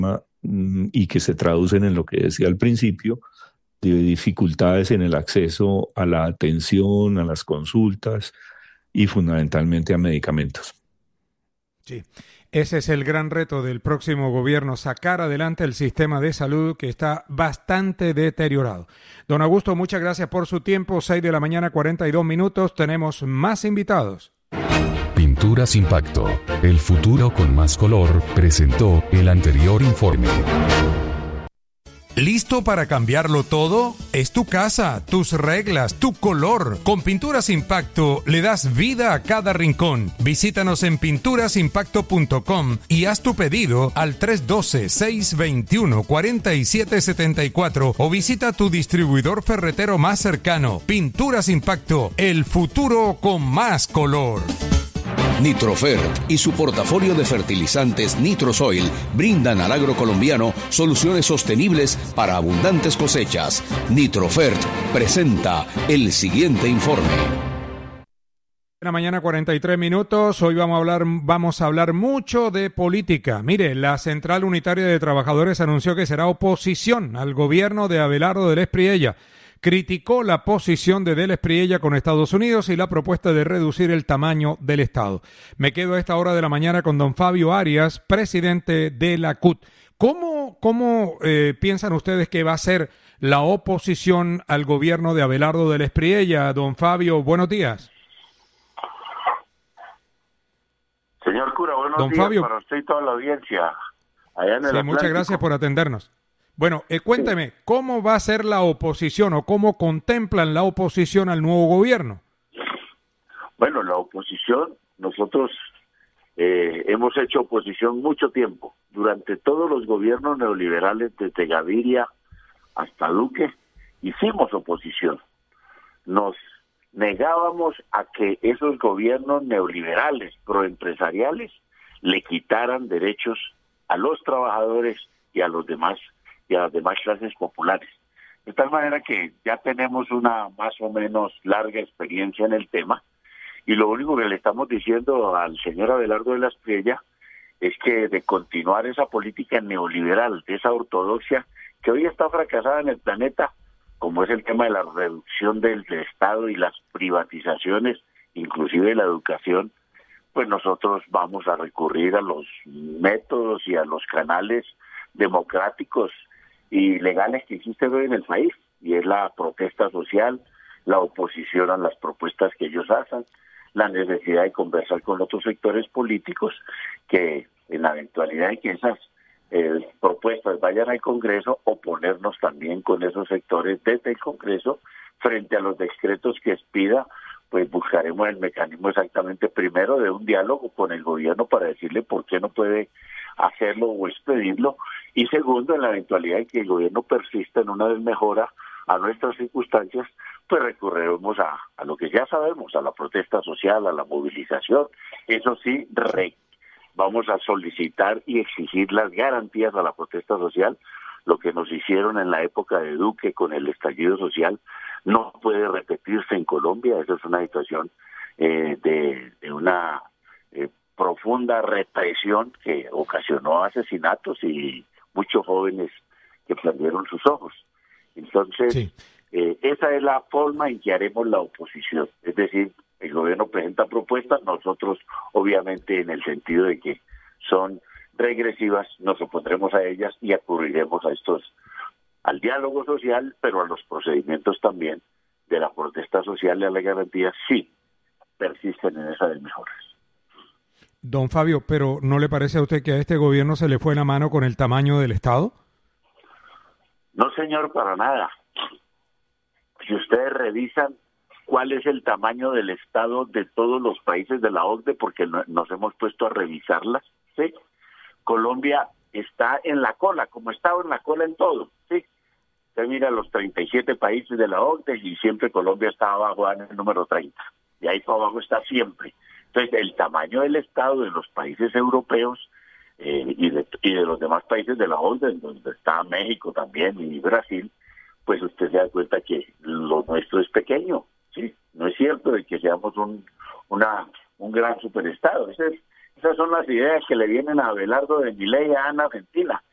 y que se traducen en lo que decía al principio, de dificultades en el acceso a la atención, a las consultas y fundamentalmente a medicamentos. Sí, ese es el gran reto del próximo gobierno, sacar adelante el sistema de salud que está bastante deteriorado. Don Augusto, muchas gracias por su tiempo. 6 de la mañana, 42 minutos. Tenemos más invitados. Pinturas Impacto, el futuro con más color, presentó el anterior informe. ¿Listo para cambiarlo todo? Es tu casa, tus reglas, tu color. Con Pinturas Impacto le das vida a cada rincón. Visítanos en pinturasimpacto.com y haz tu pedido al 312-621-4774 o visita tu distribuidor ferretero más cercano. Pinturas Impacto, el futuro con más color. Nitrofert y su portafolio de fertilizantes Nitrosoil brindan al agro colombiano soluciones sostenibles para abundantes cosechas. Nitrofert presenta el siguiente informe. La mañana 43 minutos, hoy vamos a hablar mucho de política. Mire, la Central Unitaria de Trabajadores anunció que será oposición al gobierno de Abelardo del Espriella. Criticó la posición de Del Espriella con Estados Unidos y la propuesta de reducir el tamaño del Estado. Me quedo a esta hora de la mañana con don Fabio Arias, presidente de la CUT. ¿Cómo piensan ustedes que va a ser la oposición al gobierno de Abelardo del Espriella? Don Fabio, buenos días. Señor cura, buenos don días Fabio, para usted y toda la audiencia allá en el Atlántico. Muchas gracias por atendernos. Bueno, cuénteme, ¿cómo va a ser la oposición o cómo contemplan la oposición al nuevo gobierno? Bueno, la oposición, nosotros hemos hecho oposición mucho tiempo. Durante todos los gobiernos neoliberales, desde Gaviria hasta Duque, hicimos oposición. Nos negábamos a que esos gobiernos neoliberales, proempresariales, le quitaran derechos a los trabajadores y a los demás y a las demás clases populares. De tal manera que ya tenemos una más o menos larga experiencia en el tema, y lo único que le estamos diciendo al señor Abelardo de la Espriella es que de continuar esa política neoliberal, de esa ortodoxia que hoy está fracasada en el planeta, como es el tema de la reducción del Estado y las privatizaciones, inclusive la educación, pues nosotros vamos a recurrir a los métodos y a los canales democráticos y legales que existen hoy en el país, y es la protesta social, la oposición a las propuestas que ellos hacen, la necesidad de conversar con otros sectores políticos que en la eventualidad de que esas propuestas vayan al Congreso, oponernos también con esos sectores desde el Congreso frente a los decretos que expida, pues buscaremos el mecanismo exactamente primero de un diálogo con el gobierno para decirle por qué no puede hacerlo o expedirlo, y segundo, en la eventualidad de que el gobierno persista en una desmejora a nuestras circunstancias, pues recurriremos a lo que ya sabemos, a la protesta social, a la movilización. Eso sí, vamos a solicitar y exigir las garantías a la protesta social. Lo que nos hicieron en la época de Duque con el estallido social no puede repetirse en Colombia. Esa es una situación de una profunda represión que ocasionó asesinatos y muchos jóvenes que perdieron sus ojos. Entonces, sí, esa es la forma en que haremos la oposición. Es decir, el gobierno presenta propuestas, nosotros obviamente en el sentido de que son regresivas, nos opondremos a ellas y acudiremos al diálogo social, pero a los procedimientos también de la protesta social y a la garantía, sí, persisten en esas desmejoras. Don Fabio, pero ¿no le parece a usted que a este gobierno se le fue la mano con el tamaño del Estado? No, señor, para nada. Si ustedes revisan cuál es el tamaño del Estado de todos los países de la OCDE, porque nos hemos puesto a revisarlas, ¿sí? Colombia está en la cola, como estaba en la cola en todo, ¿sí? Usted mira los 37 países de la OCDE y siempre Colombia está abajo en el número 30, y ahí para abajo está siempre. Entonces, el tamaño del Estado de los países europeos y de los demás países de la OCDE, donde está México también y Brasil, pues usted se da cuenta que lo nuestro es pequeño, ¿sí? No es cierto de que seamos un gran superestado. Esas son las ideas que le vienen a Abelardo de Milei a Ana Argentina.